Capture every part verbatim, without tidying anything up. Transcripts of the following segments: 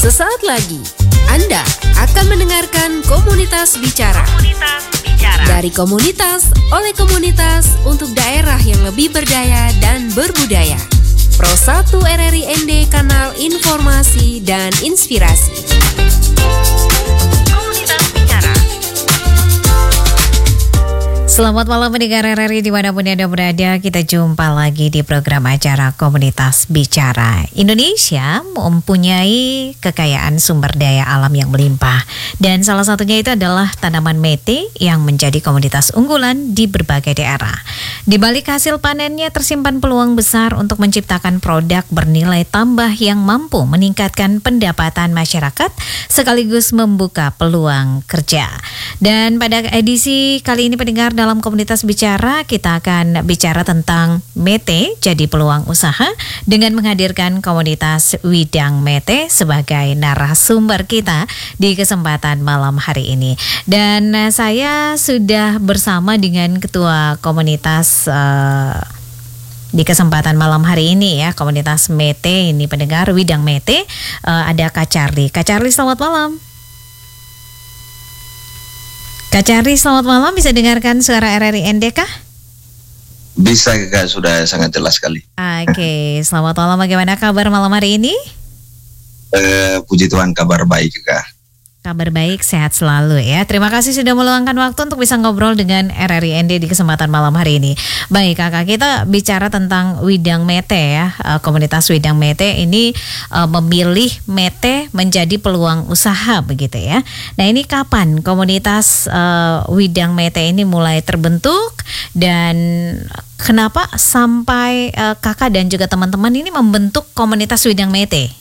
Sesaat lagi, Anda akan mendengarkan Komunitas Bicara. Komunitas Bicara. Dari komunitas, oleh komunitas, untuk daerah yang lebih berdaya dan berbudaya. Pro satu R R I N D, kanal informasi dan inspirasi. Komunitas Bicara. Selamat malam pendengar R R I dimanapun Anda berada. Kita jumpa lagi di program acara Komunitas Bicara. Indonesia mempunyai kekayaan sumber daya alam yang melimpah, dan salah satunya itu adalah tanaman mete yang menjadi komoditas unggulan di berbagai daerah. Di balik hasil panennya tersimpan peluang besar untuk menciptakan produk bernilai tambah yang mampu meningkatkan pendapatan masyarakat sekaligus membuka peluang kerja. Dan pada edisi kali ini pendengar, dalam Komunitas Bicara kita akan bicara tentang mete jadi peluang usaha dengan menghadirkan komunitas Widang Mete sebagai narasumber kita di kesempatan malam hari ini. Dan uh, saya sudah bersama dengan ketua komunitas uh, di kesempatan malam hari ini ya, komunitas Mete ini pendengar Widang Mete, uh, ada Kak Charlie. Kak Charlie, selamat malam. Kak Charlie, selamat malam. Bisa dengarkan suara R R I N D kah? Bisa Kak, sudah sangat jelas sekali. Oke, okay. Selamat malam. Bagaimana kabar malam hari ini? Eh, puji Tuhan, kabar baik Kak. Kabar baik, sehat selalu ya. Terima kasih sudah meluangkan waktu untuk bisa ngobrol dengan R R I N D di kesempatan malam hari ini. Baik Kakak, kita bicara tentang Widang Mete ya. Komunitas Widang Mete ini uh, memilih mete menjadi peluang usaha begitu ya. Nah, ini kapan komunitas uh, Widang Mete ini mulai terbentuk, dan kenapa sampai uh, Kakak dan juga teman-teman ini membentuk komunitas Widang Mete?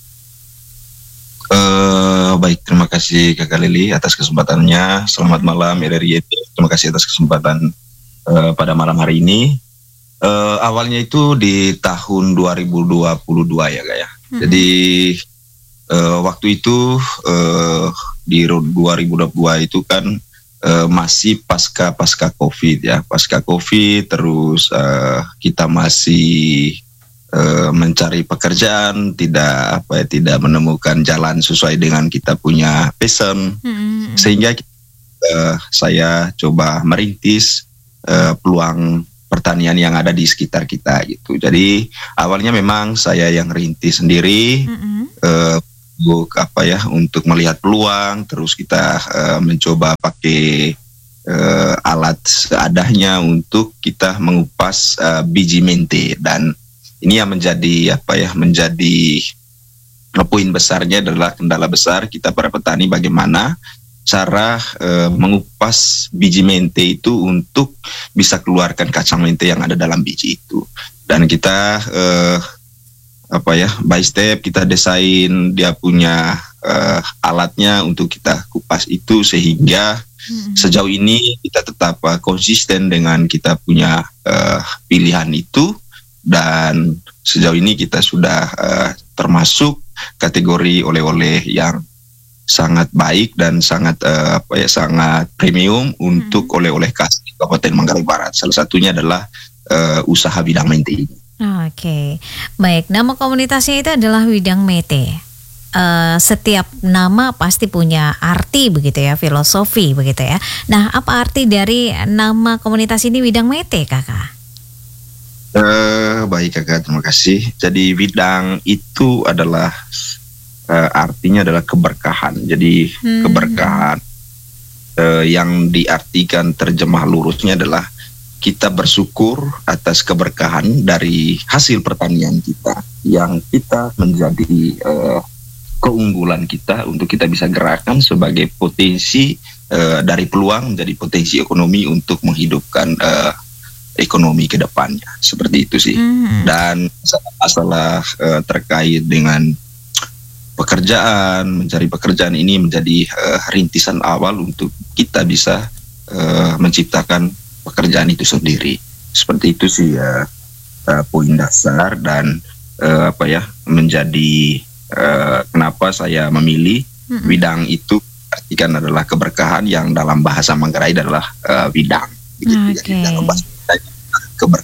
Uh, baik, terima kasih Kakak Lili atas kesempatannya. Selamat malam R R I N D. Terima kasih atas kesempatan uh, pada malam hari ini. Uh, awalnya itu di tahun dua ribu dua puluh dua ya Kak ya. Hmm. Jadi uh, waktu itu uh, di dua ribu dua puluh dua itu kan uh, masih pasca pasca COVID ya, pasca COVID terus uh, kita masih Uh, mencari pekerjaan, tidak apa ya, tidak menemukan jalan sesuai dengan kita punya passion, mm-hmm. sehingga uh, saya coba merintis uh, peluang pertanian yang ada di sekitar kita gitu. Jadi awalnya memang saya yang rintis sendiri, mm-hmm. uh, untuk apa ya, untuk melihat peluang, terus kita uh, mencoba pakai uh, alat seadanya untuk kita mengupas uh, biji mente. Dan ini yang menjadi apa ya, menjadi poin besarnya adalah kendala besar kita para petani, bagaimana cara e, mengupas biji mente itu untuk bisa keluarkan kacang mente yang ada dalam biji itu. Dan kita e, apa ya, by step kita desain dia punya e, alatnya untuk kita kupas itu, sehingga hmm. sejauh ini kita tetap uh, konsisten dengan kita punya uh, pilihan itu. Dan sejauh ini kita sudah uh, termasuk kategori oleh-oleh yang sangat baik dan sangat uh, apa ya, sangat premium untuk hmm. oleh-oleh khas Kabupaten Manggarai Barat. Salah satunya adalah uh, usaha Widang Mete ini. Oke, okay. Baik. Nama komunitasnya itu adalah Widang Mete. Uh, setiap nama pasti punya arti begitu ya, filosofi begitu ya. Nah, apa arti dari nama komunitas ini Widang Mete, Kakak? Uh, baik Kakak, terima kasih. Jadi Widang itu adalah uh, artinya adalah keberkahan. Jadi hmm. keberkahan uh, yang diartikan terjemah lurusnya adalah kita bersyukur atas keberkahan dari hasil pertanian kita yang kita menjadi uh, keunggulan kita untuk kita bisa gerakan sebagai potensi uh, dari peluang menjadi potensi ekonomi untuk menghidupkan uh, ekonomi ke depannya, seperti itu sih. Mm-hmm. Dan masalah uh, terkait dengan pekerjaan, mencari pekerjaan ini menjadi uh, rintisan awal untuk kita bisa uh, menciptakan pekerjaan itu sendiri. Seperti itu sih ya, uh, poin dasar dan uh, apa ya, menjadi uh, kenapa saya memilih mm-hmm. Widang itu artikan adalah keberkahan, yang dalam bahasa Manggarai adalah uh, widang. Gitu. Okay. Jadi dalam bahasa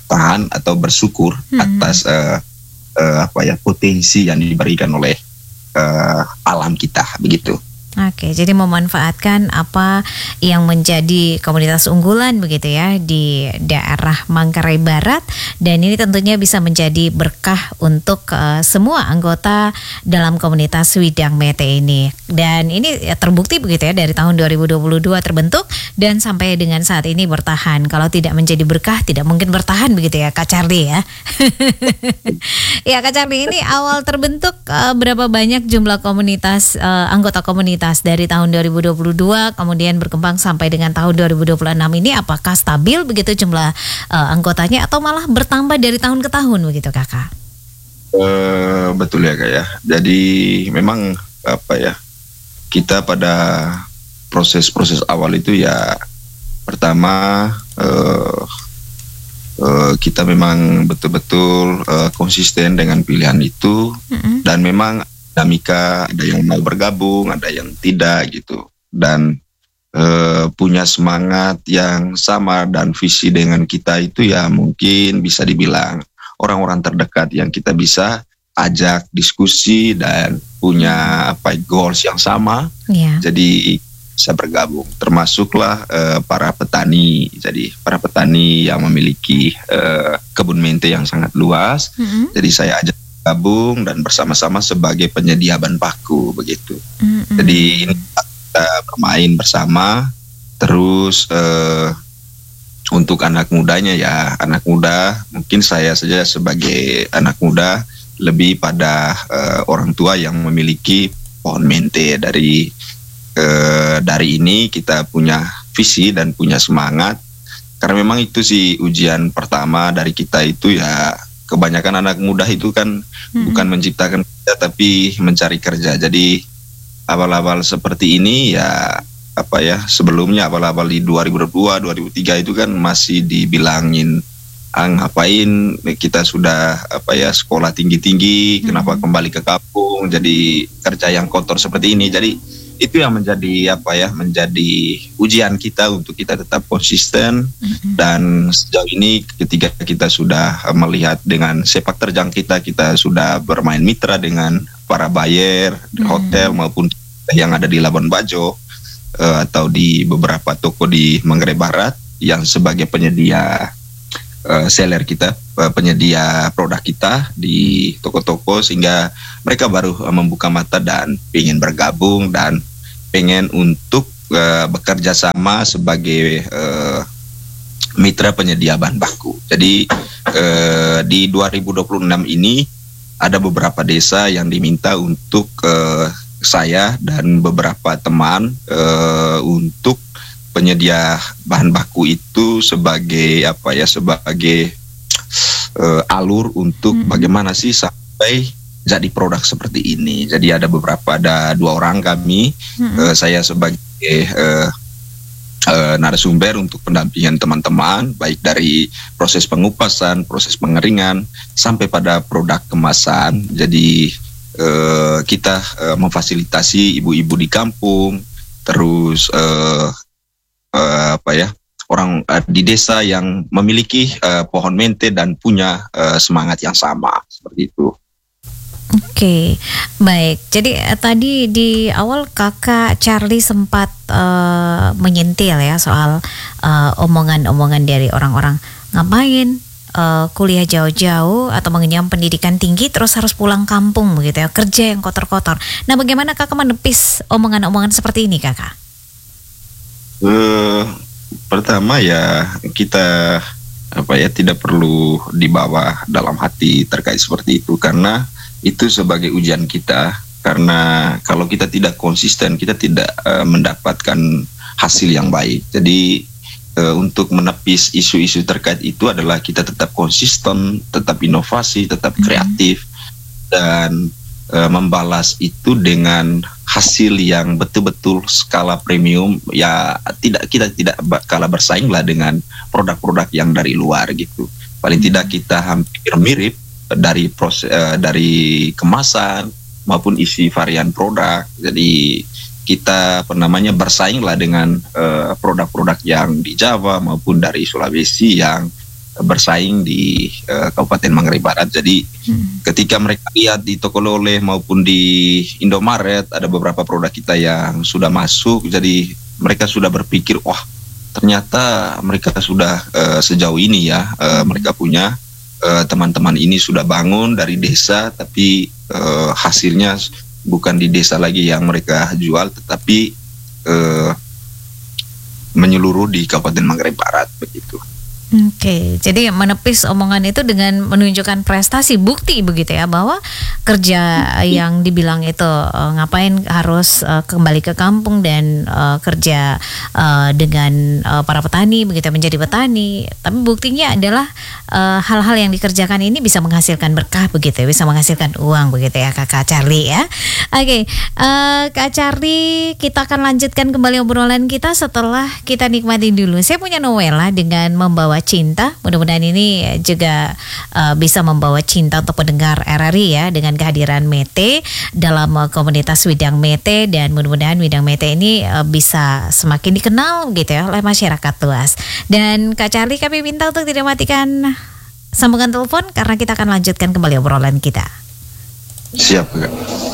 keberkahan atau bersyukur hmm. atas uh, uh, apa ya, potensi yang diberikan oleh uh, alam kita begitu. Oke, jadi memanfaatkan apa yang menjadi komunitas unggulan begitu ya di daerah Manggarai Barat, dan ini tentunya bisa menjadi berkah untuk uh, semua anggota dalam komunitas Widang Mete ini. Dan ini ya, terbukti begitu ya, dari tahun dua ribu dua puluh dua terbentuk dan sampai dengan saat ini bertahan. Kalau tidak menjadi berkah tidak mungkin bertahan begitu ya Kak Charlie ya. Ya Kak Charlie, ini awal terbentuk uh, berapa banyak jumlah komunitas uh, anggota komunitas dari tahun dua ribu dua puluh dua kemudian berkembang sampai dengan tahun dua ribu dua puluh enam ini, apakah stabil begitu jumlah uh, anggotanya atau malah bertambah dari tahun ke tahun begitu Kakak? Uh, betul ya Kak ya. Jadi memang apa ya, kita pada proses-proses awal itu ya pertama uh, uh, kita memang betul-betul uh, konsisten dengan pilihan itu, mm-hmm. dan memang dinamika, ada yang mau bergabung, ada yang tidak gitu, dan e, punya semangat yang sama dan visi dengan kita itu ya mungkin bisa dibilang orang-orang terdekat yang kita bisa ajak diskusi dan punya apa goals yang sama, yeah. Jadi bisa bergabung, termasuklah e, para petani. Jadi para petani yang memiliki e, kebun mente yang sangat luas, mm-hmm. Jadi saya ajak gabung dan bersama-sama sebagai penyedia bahan baku begitu. Mm-hmm. Jadi ini kita bermain bersama. Terus uh, untuk anak mudanya ya, anak muda mungkin saya saja sebagai anak muda lebih pada uh, orang tua yang memiliki pohon mente. Dari uh, dari ini kita punya visi dan punya semangat, karena memang itu sih ujian pertama dari kita itu ya. Kebanyakan anak muda itu kan hmm. bukan menciptakan kerja tapi mencari kerja. Jadi awal-awal seperti ini ya apa ya, sebelumnya awal-awal di dua ribu dua, dua ribu tiga itu kan masih dibilangin ah, ngapain kita sudah apa ya sekolah tinggi-tinggi, hmm. kenapa kembali ke kampung jadi kerja yang kotor seperti ini. Jadi itu yang menjadi apa ya, menjadi ujian kita untuk kita tetap konsisten, mm-hmm. dan sejauh ini ketika kita sudah melihat dengan sepak terjang kita, kita sudah bermain mitra dengan para buyer mm-hmm. hotel maupun yang ada di Labuan Bajo uh, atau di beberapa toko di Manggarai Barat yang sebagai penyedia uh, seller kita, uh, penyedia produk kita di toko-toko, sehingga mereka baru uh, membuka mata dan ingin bergabung dan pengen untuk uh, bekerja sama sebagai uh, mitra penyedia bahan baku. Jadi uh, di dua ribu dua puluh enam ini ada beberapa desa yang diminta untuk uh, saya dan beberapa teman uh, untuk penyedia bahan baku itu sebagai apa ya, sebagai uh, alur untuk hmm. bagaimana sih sampai jadi produk seperti ini. Jadi ada beberapa, ada dua orang kami, mm-hmm. uh, saya sebagai uh, uh, narasumber untuk pendampingan teman-teman, baik dari proses pengupasan, proses pengeringan, sampai pada produk kemasan. Jadi uh, kita uh, memfasilitasi ibu-ibu di kampung, terus uh, uh, apa ya, orang uh, di desa yang memiliki uh, pohon mente dan punya uh, semangat yang sama, seperti itu. Oke, baik. Jadi eh, tadi di awal Kakak Charlie sempat uh, menyentil ya soal uh, omongan-omongan dari orang-orang, ngapain uh, kuliah jauh-jauh atau mengenyam pendidikan tinggi terus harus pulang kampung begitu ya, kerja yang kotor-kotor. Nah, bagaimana Kakak menepis omongan-omongan seperti ini, Kakak? Uh, pertama ya kita apa ya tidak perlu dibawa dalam hati terkait seperti itu, karena itu sebagai ujian kita, karena kalau kita tidak konsisten kita tidak uh, mendapatkan hasil yang baik. Jadi uh, untuk menepis isu-isu terkait itu adalah kita tetap konsisten, tetap inovasi, tetap kreatif, mm-hmm. dan uh, membalas itu dengan hasil yang betul-betul skala premium. Ya tidak, kita tidak kalah bersaing lah dengan produk-produk yang dari luar gitu. Paling mm-hmm. tidak kita hampir mirip dari proses uh, dari kemasan maupun isi varian produk. Jadi kita apa namanya bersaing lah dengan uh, produk-produk yang di Jawa maupun dari Sulawesi yang bersaing di uh, Kabupaten Manggarai Barat. Jadi hmm. ketika mereka lihat di toko Loleh maupun di Indomaret ada beberapa produk kita yang sudah masuk, jadi mereka sudah berpikir, wah ternyata mereka sudah uh, sejauh ini ya, uh, mereka punya uh, teman-teman ini sudah bangun dari desa, tapi uh, hasilnya bukan di desa lagi yang mereka jual, tetapi uh, menyeluruh di Kabupaten Manggarai Barat begitu. Oke, jadi menepis omongan itu dengan menunjukkan prestasi, bukti begitu ya, bahwa kerja yang dibilang itu uh, ngapain harus uh, kembali ke kampung dan uh, kerja uh, dengan uh, para petani begitu, menjadi petani. Tapi buktinya adalah uh, hal-hal yang dikerjakan ini bisa menghasilkan berkah begitu, bisa menghasilkan uang begitu ya, Kakak Charlie ya. Oke, uh, Kak Charlie, kita akan lanjutkan kembali obrolan kita setelah kita nikmati dulu. Saya punya Novela dengan membawa cinta. Mudah-mudahan ini juga uh, bisa membawa cinta untuk pendengar R R I ya, dengan kehadiran Mete dalam uh, komunitas Widang Mete, dan mudah-mudahan Widang Mete ini uh, bisa semakin dikenal gitu ya oleh masyarakat luas. Dan Kak Charlie, kami minta untuk tidak matikan sambungan telepon karena kita akan lanjutkan kembali obrolan kita. Siap, Kak.